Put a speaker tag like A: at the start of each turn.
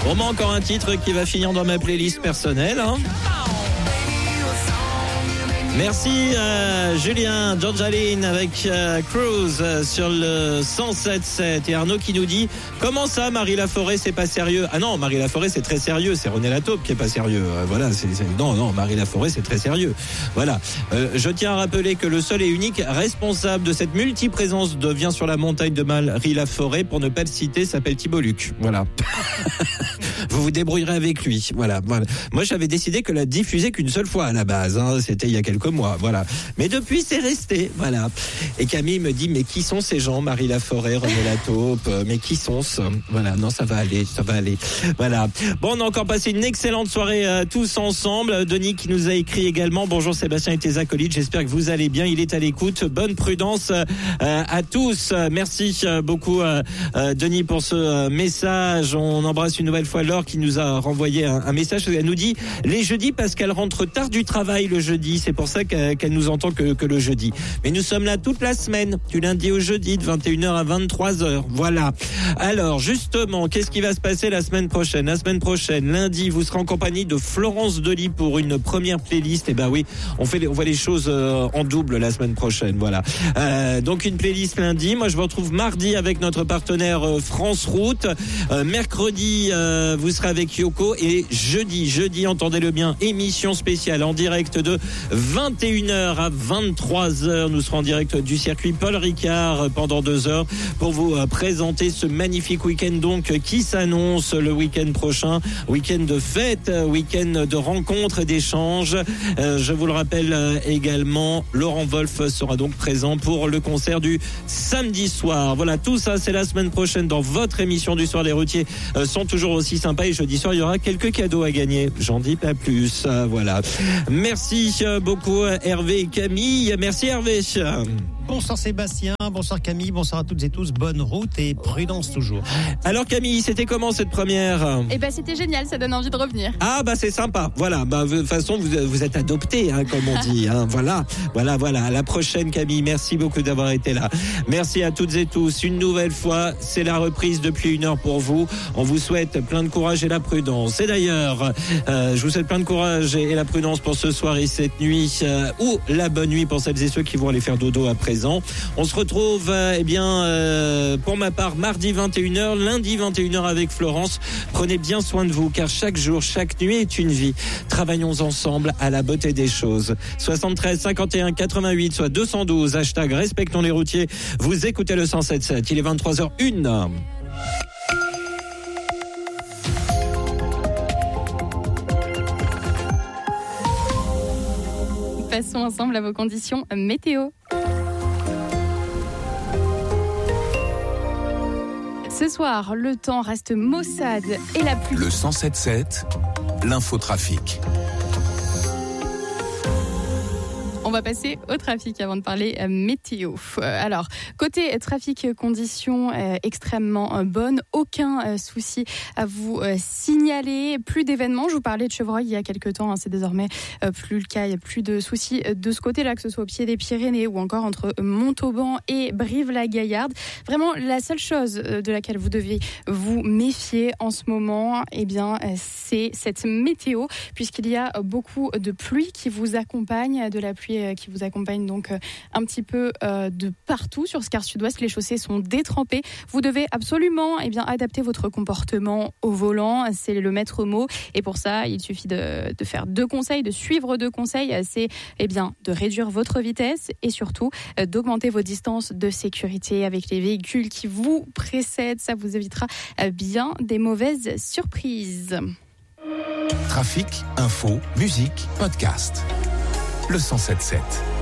A: Bon, moi, encore un titre qui va finir dans ma playlist personnelle. Hein. Merci Julien, Georgialine avec Cruise sur le 107.7 et Arnaud qui nous dit comment ça Marie Laforêt c'est pas sérieux. Ah non, Marie Laforêt c'est très sérieux, c'est René Lataupe qui est pas sérieux. Voilà, non, Marie Laforêt c'est très sérieux. Voilà. Je tiens à rappeler que le seul et unique responsable de cette multiprésence de Viens sur la montagne de Marie Laforêt, pour ne pas le citer, s'appelle Thibault Luc. Voilà. Vous vous débrouillerez avec lui. Voilà. Moi j'avais décidé que la diffuser qu'une seule fois à la base. Hein. C'était il y a quelques mois, voilà. Mais depuis, c'est resté, voilà. Et Camille me dit, mais qui sont ces gens, Marie Laforêt, René Lataupe, mais qui sont-ce? Voilà, non, ça va aller. Voilà. Bon, on a encore passé une excellente soirée tous ensemble. Denis qui nous a écrit également, bonjour Sébastien et tes acolytes, j'espère que vous allez bien, il est à l'écoute. Bonne prudence à tous. Merci beaucoup Denis pour ce message. On embrasse une nouvelle fois Laure qui nous a renvoyé un message. Elle nous dit, les jeudis, parce qu'elle rentre tard du travail le jeudi, c'est pour ça qu'elle nous entend que le jeudi. Mais nous sommes là toute la semaine, du lundi au jeudi, de 21h à 23h. Voilà. Alors, justement, qu'est-ce qui va se passer la semaine prochaine? La semaine prochaine, lundi, vous serez en compagnie de Florence Delis pour une première playlist. Et ben oui, on voit les choses en double la semaine prochaine. Voilà. Donc une playlist lundi. Moi, je vous retrouve mardi avec notre partenaire France Route. Mercredi, vous serez avec Yoko. Et jeudi, entendez-le bien, émission spéciale en direct de 21h à 23h. Nous serons en direct du circuit Paul Ricard pendant 2 heures pour vous présenter ce magnifique week-end donc qui s'annonce le week-end prochain. Week-end de fête, week-end de rencontres et d'échanges. Je vous le rappelle également, Laurent Wolf sera donc présent pour le concert du samedi soir. Voilà, tout ça c'est la semaine prochaine dans votre émission du soir. Les routiers sont toujours aussi sympas et jeudi soir il y aura quelques cadeaux à gagner. J'en dis pas plus. Voilà. Merci beaucoup Hervé et Camille. Merci Hervé.
B: Bonsoir Sébastien, bonsoir Camille, bonsoir à toutes et tous, bonne route et prudence toujours.
A: Alors Camille, c'était comment cette première?
C: Eh ben c'était génial, ça donne envie de revenir.
A: Ah bah c'est sympa, voilà, bah de toute façon vous êtes adopté hein, comme on dit, hein. Voilà, à la prochaine Camille, merci beaucoup d'avoir été là. Merci à toutes et tous, une nouvelle fois, c'est la reprise depuis 1 heure pour vous. On vous souhaite plein de courage et la prudence. Et d'ailleurs, je vous souhaite plein de courage et la prudence pour ce soir et cette nuit, ou la bonne nuit pour celles et ceux qui vont aller faire dodo après. On se retrouve pour ma part mardi 21h, lundi 21h avec Florence. Prenez bien soin de vous car chaque jour, chaque nuit est une vie. Travaillons ensemble à la beauté des choses. 73 51 88 soit 212 hashtag respectons les routiers. Vous écoutez le 107.7. Il est 23h01.
C: Passons ensemble à vos conditions météo. Ce soir, le temps reste maussade et la pluie.
D: Le 107.7, l'infotrafic.
C: On va passer au trafic avant de parler météo. Alors, côté trafic, conditions extrêmement bonnes. Aucun souci à vous signaler. Plus d'événements. Je vous parlais de Chevreuil il y a quelques temps. C'est désormais plus le cas. Il n'y a plus de soucis de ce côté-là, que ce soit au pied des Pyrénées ou encore entre Montauban et Brive-la-Gaillarde. Vraiment, la seule chose de laquelle vous devez vous méfier en ce moment, eh bien, c'est cette météo, puisqu'il y a beaucoup de pluie qui vous accompagne, de la pluie qui vous accompagne donc un petit peu de partout sur ce quart sud-ouest. Les chaussées sont détrempées. Vous devez absolument adapter votre comportement au volant. C'est le maître mot. Et pour ça, il suffit de faire 2 conseils, de suivre 2 conseils. C'est de réduire votre vitesse et surtout d'augmenter vos distances de sécurité avec les véhicules qui vous précèdent. Ça vous évitera bien des mauvaises surprises.
D: Trafic, info, musique, podcast. Le 107.7.